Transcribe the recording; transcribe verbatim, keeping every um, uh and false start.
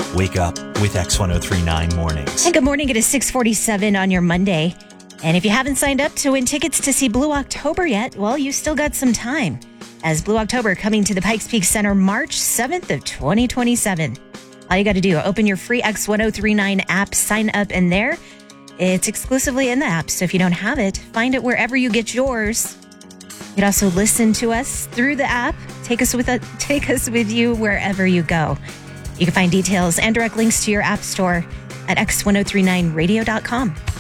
Wake up with X ten thirty-nine Mornings. And good morning. It is six forty-seven on your Monday. And if you haven't signed up to win tickets to see Blue October yet, well, you still got some time. As Blue October coming to the Pikes Peak Center March seventh of twenty twenty-seven. All you got to do, open your free X ten thirty-nine app, sign up in there. It's exclusively in the app, so if you don't have it, find it wherever you get yours. You can also listen to us through the app. Take us with a, take us with you wherever you go. You can find details and direct links to your app store at x ten thirty-nine radio dot com.